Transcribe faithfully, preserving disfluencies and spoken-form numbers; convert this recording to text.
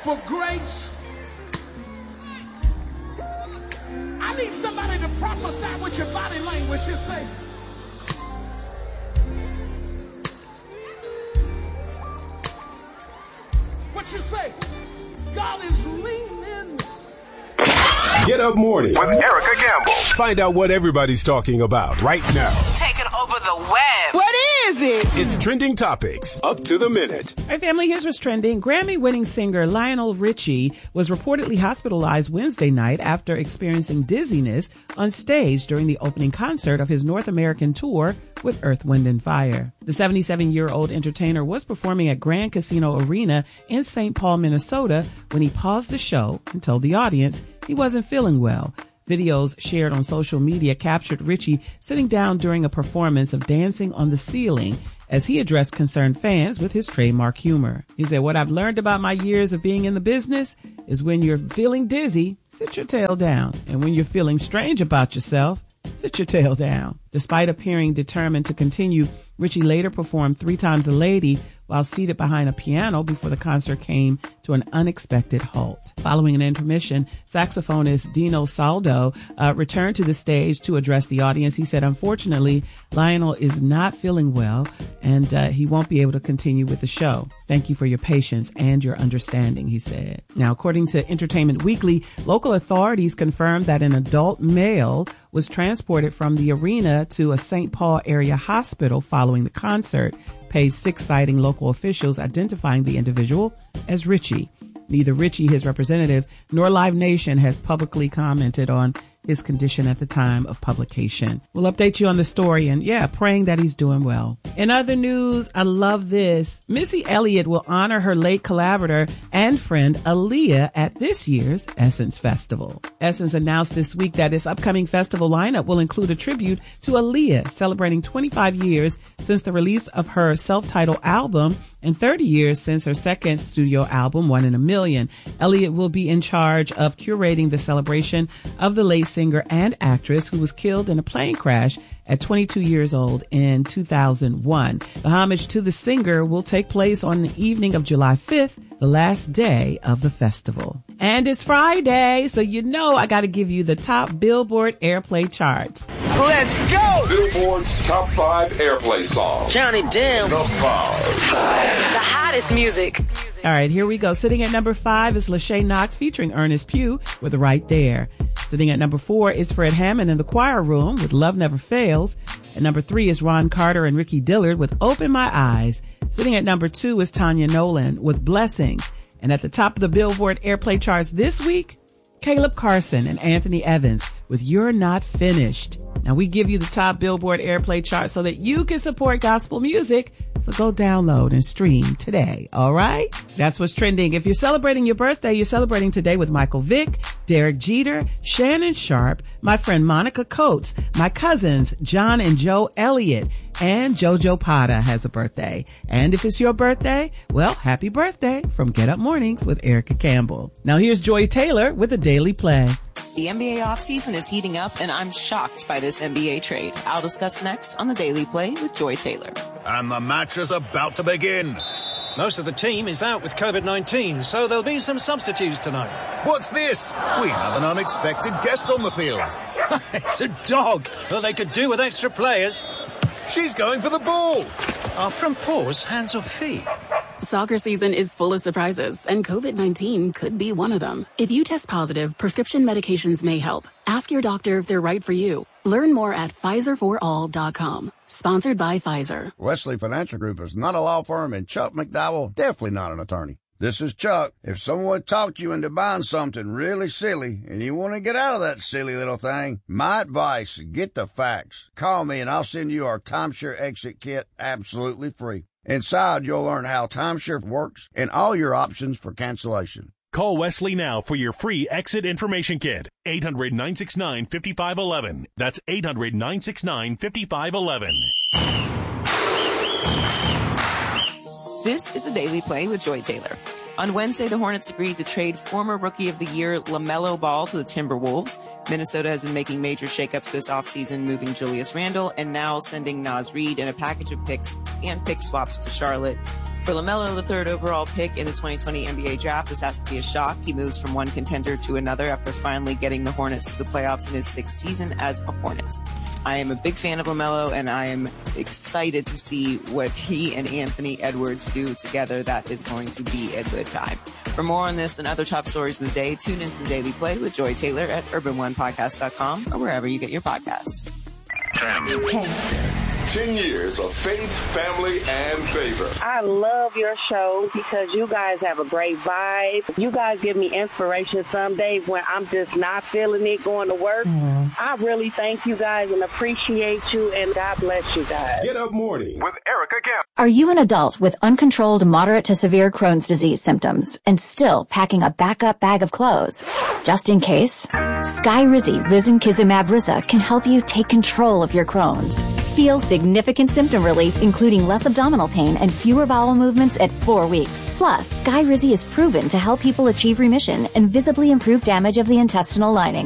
for grace. I need somebody to prophesy with your body language. Just say, what you say? God is leaning. Get Up Mornings with Erica Campbell. Find out what everybody's talking about right now. Taking over the web. What is it? It's Trending Topics, up to the minute. All right, family, here's what's trending. Grammy-winning singer Lionel Richie was reportedly hospitalized Wednesday night after experiencing dizziness on stage during the opening concert of his North American tour with Earth, Wind and Fire. The seventy-seven-year-old entertainer was performing at Grand Casino Arena in Saint Paul, Minnesota, when he paused the show and told the audience he wasn't feeling well. Videos shared on social media captured Richie sitting down during a performance of Dancing on the Ceiling as he addressed concerned fans with his trademark humor. He said, "What I've learned about my years of being in the business is when you're feeling dizzy, sit your tail down. And when you're feeling strange about yourself, sit your tail down." Despite appearing determined to continue, Richie later performed Three Times a Lady while seated behind a piano before the concert came to an unexpected halt. Following an intermission, saxophonist Dino Saldo uh, returned to the stage to address the audience. He said, "Unfortunately, Lionel is not feeling well and uh, he won't be able to continue with the show. Thank you for your patience and your understanding," he said. Now, according to Entertainment Weekly, local authorities confirmed that an adult male was transported from the arena to a Saint Paul area hospital following the concert. Page six citing local officials identifying the individual as Richie. Neither Richie, his representative, nor Live Nation has publicly commented on his condition at the time of publication. We'll update you on the story and, yeah, praying that he's doing well. In other news, I love this. Missy Elliott will honor her late collaborator and friend Aaliyah at this year's Essence Festival. Essence announced this week that its upcoming festival lineup will include a tribute to Aaliyah, celebrating twenty-five years since the release of her self-titled album and thirty years since her second studio album, One in a Million. Elliott will be in charge of curating the celebration of the late singer and actress who was killed in a plane crash at twenty-two years old in two thousand one. The homage to the singer will take place on the evening of July fifth, the last day of the festival. And it's Friday, so you know I got to give you the top Billboard Airplay charts. Let's go! Billboard's top five airplay songs. Johnny Depp. Top five. The hottest music. All right, here we go. Sitting at number five is Lachey Knox featuring Ernest Pugh with Right There. Sitting at number four is Fred Hammond in the Choir Room with Love Never Fails. At number three is Ron Carter and Ricky Dillard with Open My Eyes. Sitting at number two is Tanya Nolan with Blessings. And at the top of the Billboard Airplay charts this week, Caleb Carson and Anthony Evans with You're Not Finished. Now, we give you the top Billboard Airplay chart so that you can support gospel music. So go download and stream today, all right? That's what's trending. If you're celebrating your birthday, you're celebrating today with Michael Vick, Derek Jeter, Shannon Sharp, my friend Monica Coates, my cousins John and Joe Elliott, and JoJo Pata has a birthday. And if it's your birthday, well, happy birthday from Get Up Mornings with Erica Campbell. Now here's Joy Taylor with a Daily Play. The N B A offseason is heating up, and I'm shocked by this N B A trade. I'll discuss next on the Daily Play with Joy Taylor. And the match is about to begin. Most of the team is out with covid nineteen, so there'll be some substitutes tonight. What's this? We have an unexpected guest on the field. It's a dog. Well, they could do with extra players. She's going for the ball. Are front paws hands or feet? Soccer season is full of surprises, and covid nineteen could be one of them. If you test positive, prescription medications may help. Ask your doctor if they're right for you. Learn more at Pfizer for all dot com. Sponsored by Pfizer. Wesley Financial Group is not a law firm, and Chuck McDowell definitely not an attorney. This is Chuck. If someone talked you into buying something really silly and you want to get out of that silly little thing, my advice, get the facts. Call me and I'll send you our timeshare exit kit absolutely free. Inside, you'll learn how timeshare works and all your options for cancellation. Call Wesley now for your free exit information kit. eight hundred, nine six nine, five five one one. That's eight hundred, nine six nine, five five one one. This is the Daily Play with Joy Taylor. On Wednesday, the Hornets agreed to trade former Rookie of the Year LaMelo Ball to the Timberwolves. Minnesota has been making major shakeups this offseason, moving Julius Randle and now sending Naz Reid and a package of picks and pick swaps to Charlotte. For LaMelo, the third overall pick in the twenty twenty N B A draft, this has to be a shock. He moves from one contender to another after finally getting the Hornets to the playoffs in his sixth season as a Hornet. I am a big fan of LaMelo, and I am excited to see what he and Anthony Edwards do together. That is going to be a good time. For more on this and other top stories of the day, tune into the Daily Play with Joy Taylor at urban one podcast dot com or wherever you get your podcasts. Ten years of faith, family, and favor. I love your show because you guys have a great vibe. You guys give me inspiration some days when I'm just not feeling it going to work. Mm. I really thank you guys and appreciate you, and God bless you guys. Get Up Morning with Erica Gamble. Are you an adult with uncontrolled moderate to severe Crohn's disease symptoms and still packing a backup bag of clothes? Just in case, Skyrizi Risankizumab Riza can help you take control of your Crohn's. Feel significant symptom relief, including less abdominal pain and fewer bowel movements at four weeks. Plus, Skyrizi is proven to help people achieve remission and visibly improve damage of the intestinal lining.